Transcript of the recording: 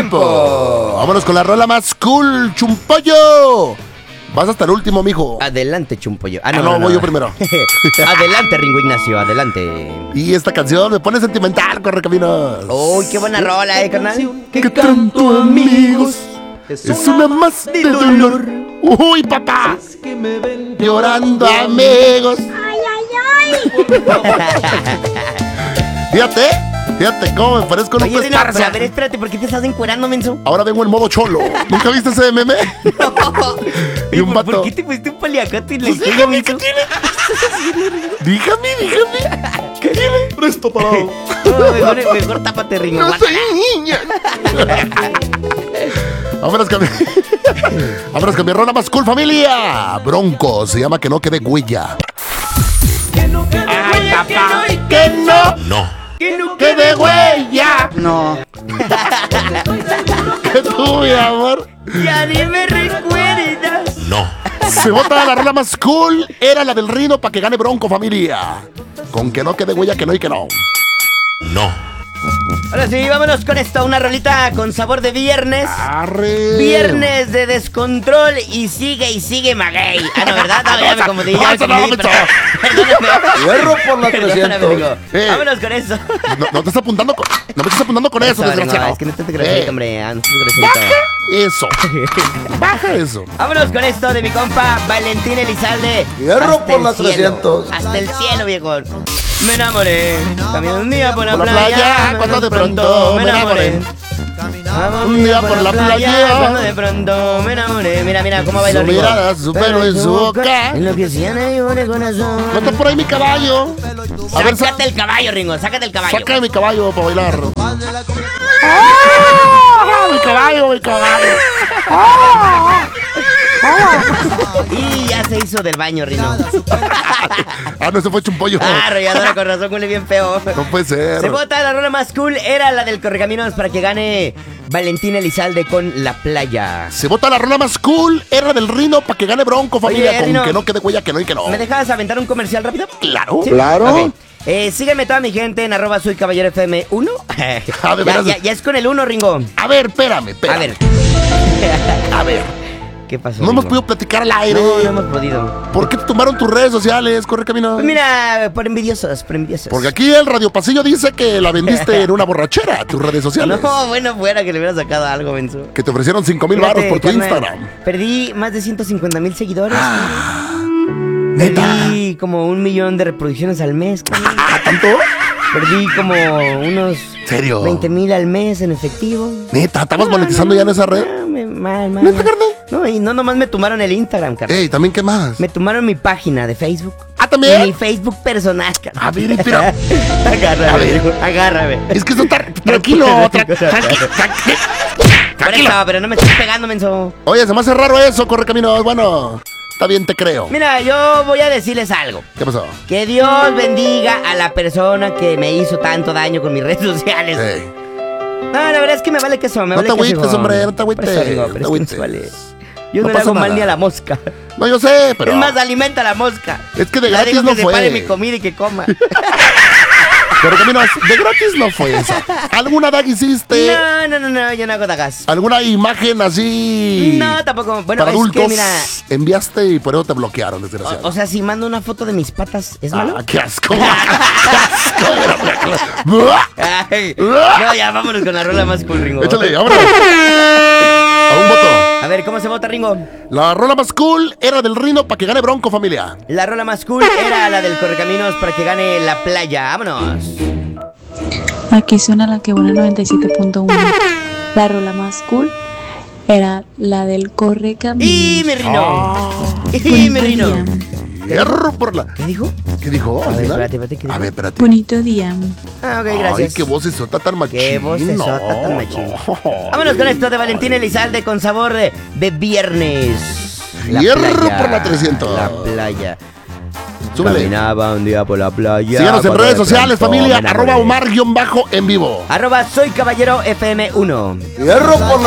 tiempo. Vámonos con la rola más cool, Chumpollo. Vas hasta el último, mijo. Adelante, Chumpollo. No, voy yo primero. Adelante, Ringo Ignacio, adelante. Y esta canción me pone sentimental, Correcaminos. Uy, qué buena rola, carnal. ¿Qué tanto, amigos? Es una más de dolor. Uy, papá. Es que me ven Llorando, amigos. ¡Ay, ay, Fíjate cómo me parezco en un Oye, Rino, pero pestarza. a ver, espérate, ¿por qué te estás encuerando, menso? Ahora vengo en modo cholo. ¿Nunca viste ese meme? Y un vato. ¿Por qué te pusiste un paliacate en la Pues historia, dígame, menso? ¿qué tiene? Dígame. ¿Qué tiene? presto parado. Mejor tápate, Ringo. No soy niña. Vámonos con mi rola más cool, familia. Bronco, se llama Que no quede huella. Ay, papá, que no. No. Que no ¡Quede huella! No. ¿Qué tú, mi amor? Ya ni me recuerdas. No. Se vota la rola más cool. Era la del Rino para que gane Bronco, familia. Con Que no quede huella, que no y que no. No. Ahora sí, vámonos con esto. Una rolita con sabor de viernes. Arre. Viernes de descontrol y sigue maguey. Ah, no, ¿verdad? No, ya me confundí. Ya me confundí. Perdóname. Hierro por la Perdóname, 300. Ringo. Vámonos con eso. No te estás apuntando con, no me estás apuntando con eso, Ringo, desgraciado. es que no te grosito, hombre. No te grosito. Eso. Baja eso. Vámonos con esto de mi compa Valentín Elizalde. Hierro Hasta por el la cielo, 300. Hasta el cielo, viejo. Me enamoré. Caminando un día por la Por la playa. playa, cuando de pronto me enamoré. Un día por la playa. Cuando de pronto me enamoré. Mira cómo baila Su Ringo. mirada, su pelo en su boca. Enloquecía me dio de corazón. No está por ahí mi caballo. A ver, Sácate el caballo, Ringo. Sácate el caballo. saca mi caballo para bailar. Mi caballo. Y ya se hizo del baño, Ringo. No, se fue Chumpollo. Arrolladora con razón, huele bien feo. No puede ser. Se vota la rola más cool. Era la del Correcaminos para que gane Valentín Elizalde con La Playa. Se vota la rola más cool. Era del Rino para que gane Bronco, familia. Oye, con Rino, Que no quede huella, que no y que no. ¿Me dejas aventar un comercial rápido? Claro. ¿Sí? Claro. Ok. Sígueme toda mi gente en @ soy caballero FM 1. A ver, ya es con el 1, Ringo. A ver, espérame. A ver. A ver. ¿Qué pasó? No hemos Ringo? podido platicar al aire. No hemos podido. ¿Por qué te tomaron tus redes sociales, Correcaminos? Pues mira, por envidiosos. Porque aquí el Radio Pasillo dice que la vendiste en una borrachera, tus redes sociales. No, bueno, fuera que le hubiera sacado algo, Benzo. Que te ofrecieron 5,000 varos por tu Carnal, Instagram. Perdí más de 150,000 seguidores. ¿Neta? Perdí como 1 millón de reproducciones al mes, carnal. ¿Tanto? Perdí como unos ¿Serio? 20,000 al mes en efectivo. Neta, ¿estabas monetizando ya en esa red? Mal. ¿Neta, carnal? No, y no nomás me tumbaron el Instagram, carnal. Ey, ¿también qué más? Me tumbaron mi página de Facebook. ¿Ah, también? Mi Facebook personal, carnal. A ver, espera. Agárrame, A ver. agárrame. Es que eso está... Tranquilo, tranquilo. Por eso, pero no me estás pegando, menso. Oye, se me hace raro eso, Correcaminos. Bueno, está bien, te creo. Mira, yo voy a decirles algo. ¿Qué pasó? Que Dios bendiga a la persona que me hizo tanto daño con mis redes sociales. Ey, No, la verdad es que me vale queso, me No vale te queso. agüites, hombre, no te agüites, Por eso digo, no pero te es que no se agüites. vale. Yo No no, le pasa hago mal nada. ni a la mosca. no, yo sé, pero... Es más, alimenta a la mosca. Es que de La gratis dejo no que fue. separe mi comida y que coma. Correcaminos, de gratis no fue esa. ¿Alguna dag hiciste? No, yo no hago dagas. ¿Alguna imagen así? No, tampoco. Bueno, para es adultos que mira, enviaste y por eso te bloquearon, desgraciado. o sea, si mando una foto de mis patas, ¿es malo? ¡Qué asco! ¡Qué asco! Ay, no, ya vámonos con la rola más cool, Ringo. Échale, vámonos. A un voto. A ver, ¿cómo se vota, Ringo? La rola más cool era del Rino para que gane Bronco, familia. La rola más cool era la del Correcaminos para que gane La Playa. Vámonos. Aquí suena la que buena 97.1. La rola más cool era la del Correcaminos. ¡Y mi Rino! ¡Y Bonito mi Rino! día. Hierro por la... ¿Qué dijo? ¿Qué dijo? A al ver, final? espérate, ¿qué dijo? A ver, espérate. Bonito día. Ah, ok, gracias. Ay, qué voz sota tan machín. Qué vocesota tan machín. No. Vámonos con esto de Valentín Elizalde con sabor de viernes. Hierro por la 300. La playa. Súbele. Caminaba un día por la playa. Síganos en cuando redes de sociales, pronto familia. me enamoré. @Omar_en vivo. @ soy caballero FM 1. Hierro por la